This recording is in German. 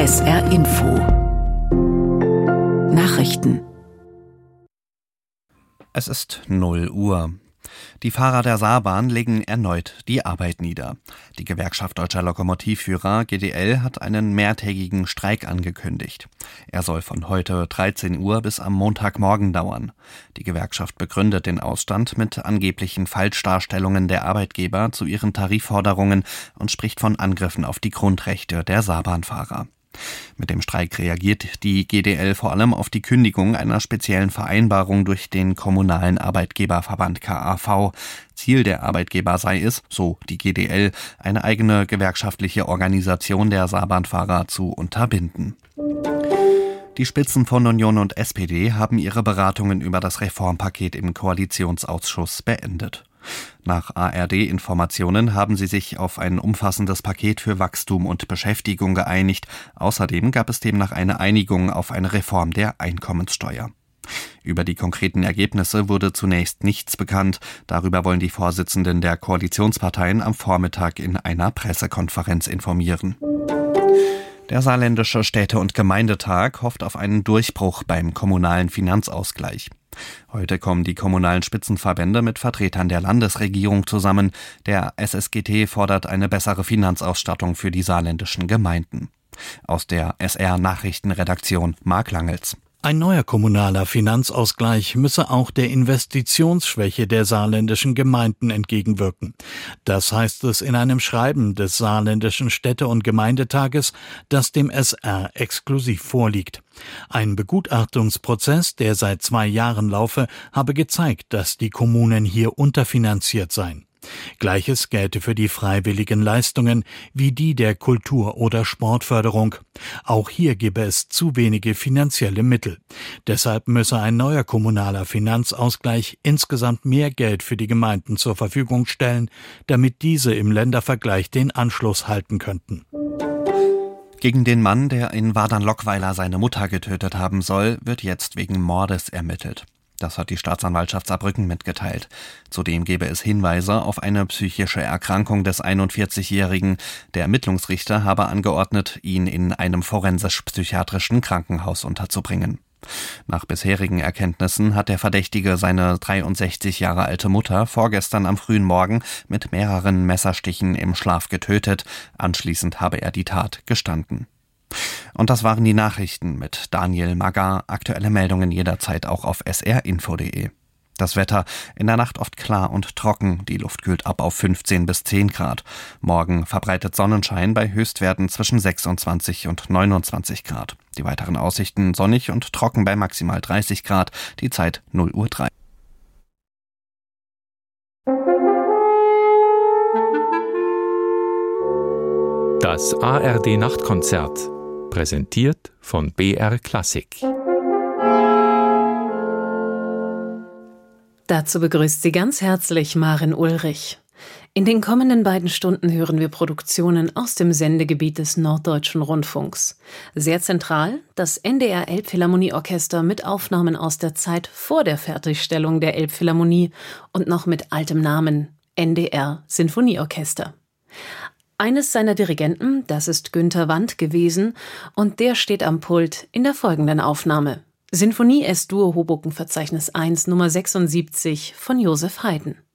SR Info Nachrichten. Es ist 0 Uhr. Die Fahrer der Saarbahn legen erneut die Arbeit nieder. Die Gewerkschaft Deutscher Lokomotivführer GDL hat einen mehrtägigen Streik angekündigt. Er soll von heute 13 Uhr bis am Montagmorgen dauern. Die Gewerkschaft begründet den Ausstand mit angeblichen Falschdarstellungen der Arbeitgeber zu ihren Tarifforderungen und spricht von Angriffen auf die Grundrechte der Saarbahnfahrer. Mit dem Streik reagiert die GDL vor allem auf die Kündigung einer speziellen Vereinbarung durch den kommunalen Arbeitgeberverband KAV. Ziel der Arbeitgeber sei es, so die GDL, eine eigene gewerkschaftliche Organisation der Saarbahnfahrer zu unterbinden. Die Spitzen von Union und SPD haben ihre Beratungen über das Reformpaket im Koalitionsausschuss beendet. Nach ARD-Informationen haben sie sich auf ein umfassendes Paket für Wachstum und Beschäftigung geeinigt. Außerdem gab es demnach eine Einigung auf eine Reform der Einkommenssteuer. Über die konkreten Ergebnisse wurde zunächst nichts bekannt. Darüber wollen die Vorsitzenden der Koalitionsparteien am Vormittag in einer Pressekonferenz informieren. Der Saarländische Städte- und Gemeindetag hofft auf einen Durchbruch beim kommunalen Finanzausgleich. Heute kommen die kommunalen Spitzenverbände mit Vertretern der Landesregierung zusammen. Der SSGT fordert eine bessere Finanzausstattung für die saarländischen Gemeinden. Aus der SR-Nachrichtenredaktion Marc Langels. Ein neuer kommunaler Finanzausgleich müsse auch der Investitionsschwäche der saarländischen Gemeinden entgegenwirken. Das heißt es in einem Schreiben des Saarländischen Städte- und Gemeindetages, das dem SR exklusiv vorliegt. Ein Begutachtungsprozess, der seit 2 Jahren laufe, habe gezeigt, dass die Kommunen hier unterfinanziert seien. Gleiches gelte für die freiwilligen Leistungen wie die der Kultur- oder Sportförderung. Auch hier gebe es zu wenige finanzielle Mittel. Deshalb müsse ein neuer kommunaler Finanzausgleich insgesamt mehr Geld für die Gemeinden zur Verfügung stellen, damit diese im Ländervergleich den Anschluss halten könnten. Gegen den Mann, der in Wadern-Lockweiler seine Mutter getötet haben soll, wird jetzt wegen Mordes ermittelt. Das hat die Staatsanwaltschaft Saarbrücken mitgeteilt. Zudem gebe es Hinweise auf eine psychische Erkrankung des 41-Jährigen. Der Ermittlungsrichter habe angeordnet, ihn in einem forensisch-psychiatrischen Krankenhaus unterzubringen. Nach bisherigen Erkenntnissen hat der Verdächtige seine 63 Jahre alte Mutter vorgestern am frühen Morgen mit mehreren Messerstichen im Schlaf getötet. Anschließend habe er die Tat gestanden. Und das waren die Nachrichten mit Daniel Maggar. Aktuelle Meldungen jederzeit auch auf srinfo.de. Das Wetter: in der Nacht oft klar und trocken. Die Luft kühlt ab auf 15 bis 10 Grad. Morgen verbreitet Sonnenschein bei Höchstwerten zwischen 26 und 29 Grad. Die weiteren Aussichten: sonnig und trocken bei maximal 30 Grad. Die Zeit 0:03 Uhr. Das ARD-Nachtkonzert, präsentiert von BR Klassik. Dazu begrüßt sie ganz herzlich Maren Ulrich. In den kommenden 2 Stunden hören wir Produktionen aus dem Sendegebiet des Norddeutschen Rundfunks. Sehr zentral das NDR Elbphilharmonieorchester mit Aufnahmen aus der Zeit vor der Fertigstellung der Elbphilharmonie und noch mit altem Namen: NDR Sinfonieorchester. Eines seiner Dirigenten, das ist Günter Wandt gewesen, und der steht am Pult in der folgenden Aufnahme: Sinfonie S-Dur Hoboken Verzeichnis 1 Nummer 76 von Joseph Haydn.